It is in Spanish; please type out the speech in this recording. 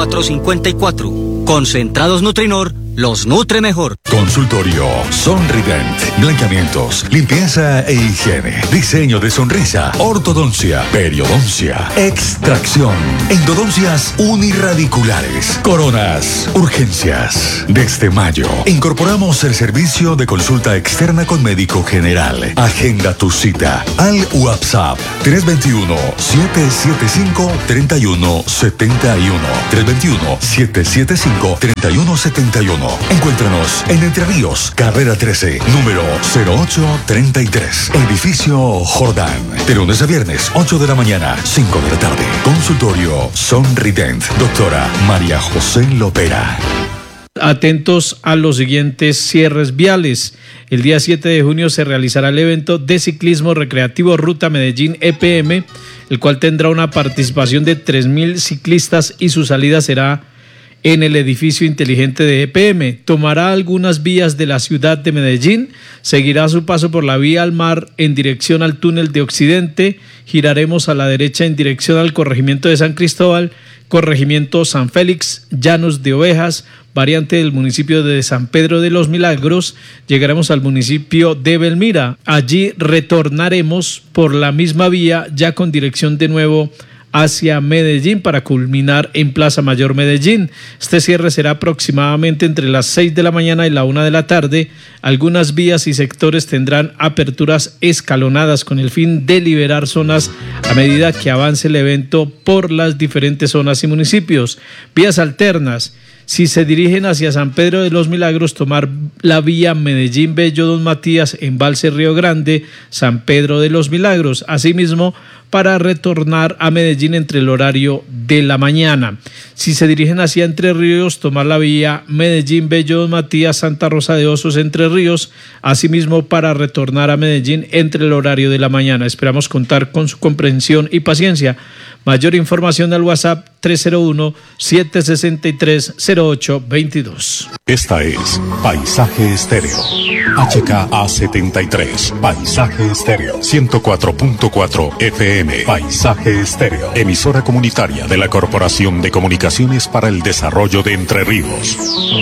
454. Concentrados Nutrinor los nutre mejor. Consultorio Sonrident. Blanqueamientos, limpieza e higiene. Diseño de sonrisa. Ortodoncia. Periodoncia. Extracción. Endodoncias unirradiculares. Coronas. Urgencias. Desde mayo incorporamos el servicio de consulta externa con médico general. Agenda tu cita al WhatsApp 321-775-3171. 321-775-3171. Encuéntranos en Entre Ríos, carrera 13, número 0833, edificio Jordán. De lunes a viernes, 8 de la mañana, 5 de la tarde. Consultorio Sonrident. Doctora María José Lopera. Atentos a los siguientes cierres viales. El día 7 de junio se realizará el evento de ciclismo recreativo Ruta Medellín EPM, el cual tendrá una participación de 3.000 ciclistas y su salida será en el edificio inteligente de EPM. Tomará algunas vías de la ciudad de Medellín, seguirá su paso por la vía al mar en dirección al túnel de Occidente, giraremos a la derecha en dirección al corregimiento de San Cristóbal, corregimiento San Félix, Llanos de Ovejas, variante del municipio de San Pedro de los Milagros, llegaremos al municipio de Belmira. Allí retornaremos por la misma vía, ya con dirección de nuevo hacia Medellín para culminar en Plaza Mayor Medellín. Este cierre será aproximadamente entre las 6 de la mañana y la 1 de la tarde. Algunas vías y sectores tendrán aperturas escalonadas con el fin de liberar zonas a medida que avance el evento por las diferentes zonas y municipios. Vías alternas: si se dirigen hacia San Pedro de los Milagros, tomar la vía Medellín Bello Don Matías, Embalse Río Grande, San Pedro de los Milagros. Asimismo, para retornar a Medellín entre el horario de la mañana. Si se dirigen hacia Entre Ríos, tomar la vía Medellín Bello Don Matías, Santa Rosa de Osos, Entre Ríos. Asimismo, para retornar a Medellín entre el horario de la mañana. Esperamos contar con su comprensión y paciencia. Mayor información al WhatsApp 301-763-0822. Esta es Paisaje Estéreo. HKA73. Paisaje Estéreo. 104.4 FM. Paisaje Estéreo. Emisora comunitaria de la Corporación de Comunicaciones para el Desarrollo de Entre Ríos.